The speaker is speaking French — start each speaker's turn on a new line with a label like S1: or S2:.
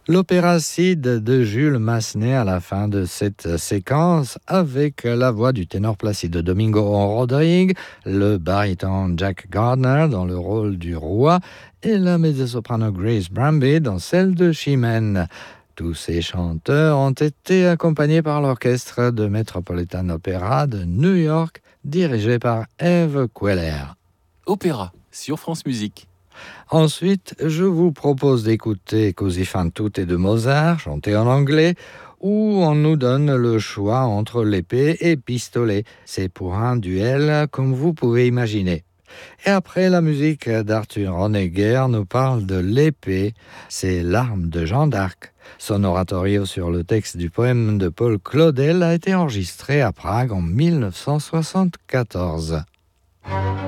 S1: L'opéra Cid de Jules Massenet à la fin de cette séquence avec la voix du ténor Placido Domingo Rodrigue, le baryton Jack Gardner dans le rôle du roi et la mezzo-soprano Grace Bramby dans celle de Chimène. Tous ces chanteurs ont été accompagnés par l'orchestre de Metropolitan Opera de New York dirigé par Eve Queller.
S2: Opéra sur France Musique.
S1: Ensuite, je vous propose d'écouter Così fan tutte de Mozart, chanté en anglais, où on nous donne le choix entre l'épée et pistolet. C'est pour un duel, comme vous pouvez imaginer. Et après, la musique d'Arthur Honegger nous parle de l'épée. C'est l'arme de Jeanne d'Arc. Son oratorio sur le texte du poème de Paul Claudel a été enregistré à Prague en 1974.